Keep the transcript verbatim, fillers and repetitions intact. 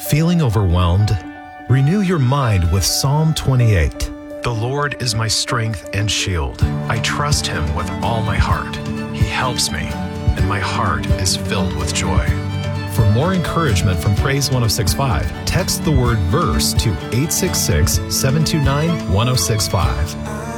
Feeling overwhelmed? Renew your mind with Psalm twenty-eight. The Lord is my strength and shield. I trust him with all my heart. He helps me, and my heart is filled with joy. For more encouragement from Praise one oh six point five, text the word VERSE to eight six six, seven two nine, one oh six five.